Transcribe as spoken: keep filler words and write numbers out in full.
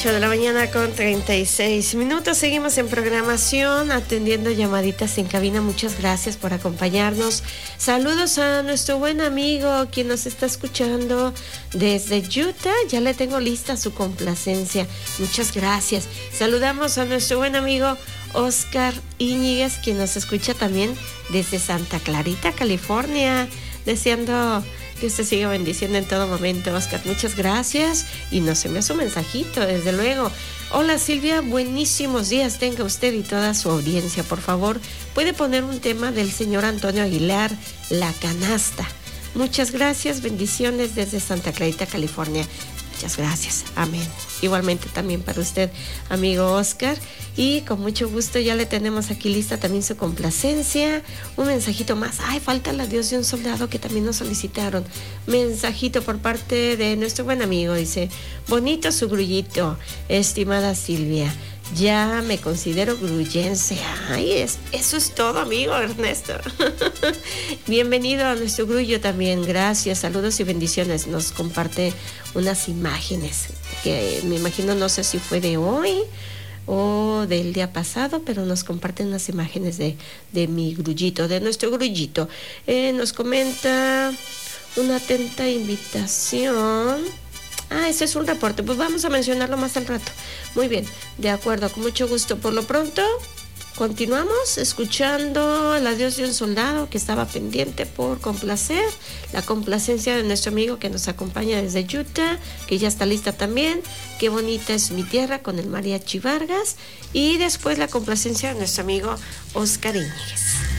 ocho de la mañana con treinta y seis minutos. Seguimos en programación, atendiendo llamaditas en cabina. Muchas gracias por acompañarnos. Saludos a nuestro buen amigo quien nos está escuchando desde Utah. Ya le tengo lista su complacencia. Muchas gracias. Saludamos a nuestro buen amigo Oscar Íñiguez, quien nos escucha también desde Santa Clarita, California. Deseando que usted siga bendiciendo en todo momento, Oscar. Muchas gracias. Y no se me hace un mensajito, desde luego. Hola, Silvia, buenísimos días tenga usted y toda su audiencia. Por favor, puede poner un tema del señor Antonio Aguilar, La Canasta. Muchas gracias, bendiciones desde Santa Clarita, California. Muchas gracias, amén. Igualmente también para usted, amigo Oscar. Y con mucho gusto ya le tenemos aquí lista también su complacencia. Un mensajito más. Ay, falta la Dios de un soldado que también nos solicitaron. Mensajito por parte de nuestro buen amigo. Dice, bonito su grullito, estimada Silvia. Ya me considero grullense. Ay, es, eso es todo, amigo Ernesto. Bienvenido a nuestro grullo también. Gracias, saludos y bendiciones. Nos comparte unas imágenes que me imagino, no sé si fue de hoy o del día pasado, pero nos comparten unas imágenes de, de mi grullito, de nuestro grullito. Eh, nos comenta una atenta invitación. Ah, ese es un reporte, pues vamos a mencionarlo más al rato. Muy bien, de acuerdo, con mucho gusto. Por lo pronto, continuamos escuchando el adiós de un soldado que estaba pendiente por complacer. La complacencia de nuestro amigo que nos acompaña desde Utah, que ya está lista también. Qué bonita es mi tierra, con el Mariachi Vargas. Y después la complacencia de nuestro amigo Oscar Íñiguez.